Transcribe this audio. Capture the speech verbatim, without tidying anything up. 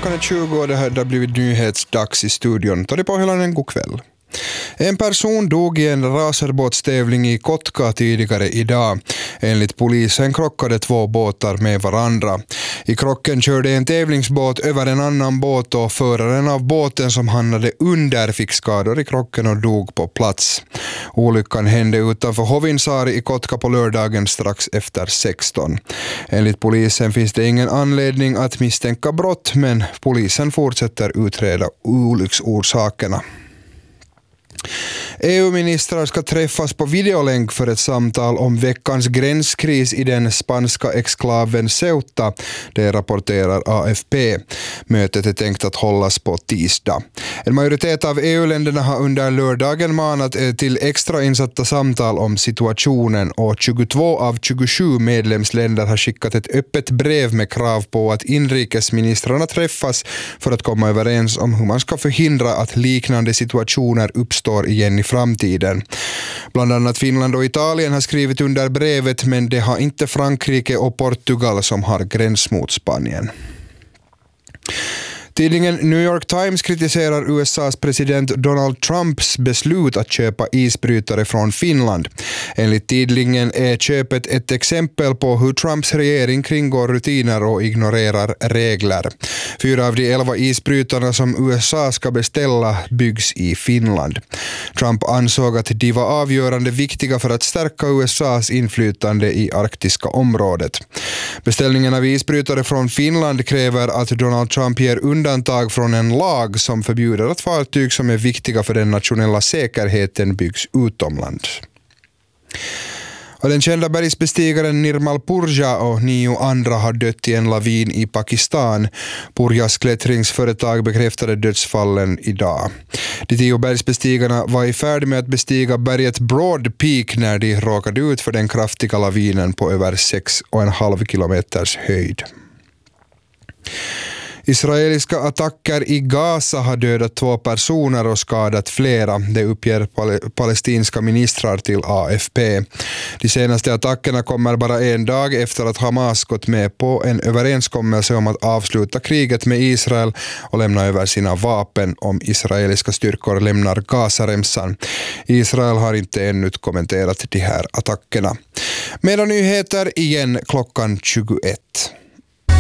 Klockan är tjugo och det här har blivit nyhetsdags i studion. Ta det på hela en god kväll. En person dog i en racerbåtstävling i Kotka tidigare idag. Enligt polisen krockade två båtar med varandra. I krocken körde en tävlingsbåt över en annan båt och föraren av båten som hamnade under fick skador i krocken och dog på plats. Olyckan hände utanför Hovinsaari i Kotka på lördagen strax efter sexton. Enligt polisen finns det ingen anledning att misstänka brott, men polisen fortsätter utreda olycksorsakerna. E U-ministrar ska träffas på videolänk för ett samtal om veckans gränskris i den spanska exklaven Ceuta, det rapporterar A F P. Mötet är tänkt att hållas på tisdag. En majoritet av E U-länderna har under lördagen manat till extra insatta samtal om situationen och tjugotvå av tjugosju medlemsländer har skickat ett öppet brev med krav på att inrikesministrarna träffas för att komma överens om hur man ska förhindra att liknande situationer uppstår igen i framtiden. Bland annat Finland och Italien har skrivit under brevet, men det har inte Frankrike och Portugal som har gräns mot Spanien. Tidningen New York Times kritiserar U S A:s president Donald Trumps beslut att köpa isbrytare från Finland. Enligt tidningen är köpet ett exempel på hur Trumps regering kringgår rutiner och ignorerar regler. Fyra av de elva isbrytarna som U S A ska beställa byggs i Finland. Trump ansåg att de var avgörande viktiga för att stärka U S A:s inflytande i arktiska området. Beställningen av isbrytare från Finland kräver att Donald Trump ger undantag från en lag som förbjuder att fartyg som är viktiga för den nationella säkerheten byggs utomlands. Och den kända bergsbestigaren Nirmal Purja och nio andra har dött i en lavin i Pakistan. Purjas klättringsföretag bekräftade dödsfallen idag. De tio bergsbestigarna var i färd med att bestiga berget Broad Peak när de råkade ut för den kraftiga lavinen på över sex och en halv kilometers höjd. Israeliska attacker i Gaza har dödat två personer och skadat flera. Det uppger pal- palestinska ministrar till A F P. De senaste attackerna kommer bara en dag efter att Hamas gått med på en överenskommelse om att avsluta kriget med Israel och lämna över sina vapen om israeliska styrkor lämnar Gazaremsan. Israel har inte ännu kommenterat de här attackerna. Mera nyheter igen klockan tjugoett.